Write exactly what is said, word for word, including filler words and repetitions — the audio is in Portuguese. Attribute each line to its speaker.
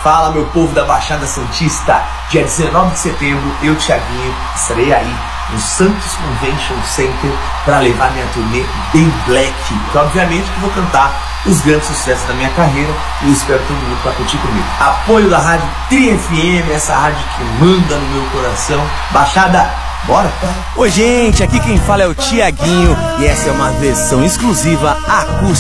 Speaker 1: Fala, meu povo da Baixada Santista. Dia dezenove de setembro, eu, Thiaguinho, estarei aí no Santos Convention Center para levar minha turnê bem black. Que obviamente que vou cantar os grandes sucessos da minha carreira e eu espero todo mundo para curtir comigo. Apoio da Rádio Tri F M, essa rádio que manda no meu coração. Baixada, bora?
Speaker 2: Oi, gente, aqui quem fala é o Thiaguinho e essa é uma versão exclusiva acústica